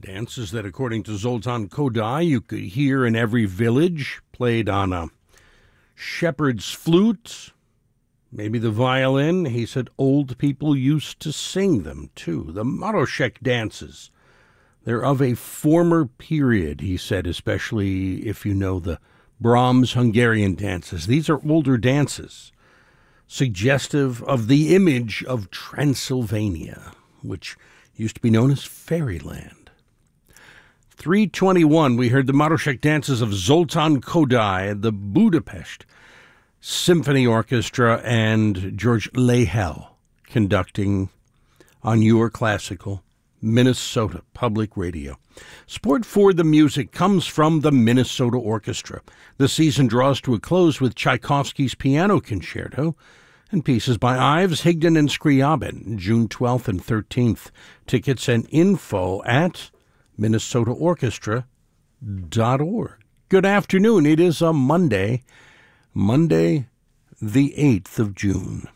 Dances that, according to Zoltan Kodály, you could hear in every village, played on a shepherd's flute, maybe the violin. He said old people used to sing them, too. The Marošek dances. They're of a former period, he said, especially if you know the Brahms Hungarian dances. These are older dances, suggestive of the image of Transylvania, which used to be known as fairyland. 3:21, we heard the Marošek dances of Zoltan Kodály, the Budapest Symphony Orchestra, and George Lehel conducting on your classical Minnesota Public Radio. Support for the music comes from the Minnesota Orchestra. The season draws to a close with Tchaikovsky's Piano Concerto and pieces by Ives, Higdon, and Scriabin, June 12th and 13th. Tickets and info at minnesotaorchestra.org. Good afternoon. It is a Monday, the 8th of June.